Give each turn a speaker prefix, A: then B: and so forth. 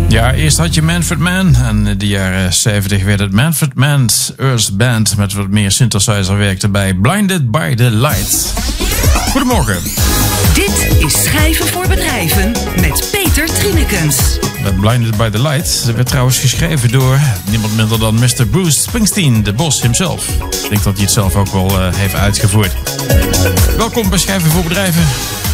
A: Ja, eerst had je Manfred Mann en in de jaren 70 werd het Manfred Mann's Earth Band met wat meer synthesizerwerk erbij. Blinded by the Light. Goedemorgen.
B: Dit is Schrijven voor Bedrijven met Peter Trinekens.
A: Blinded by the Light werd trouwens geschreven door niemand minder dan Mr. Bruce Springsteen, de boss himself. Ik denk dat hij het zelf ook wel heeft uitgevoerd. Welkom bij Schrijven voor Bedrijven.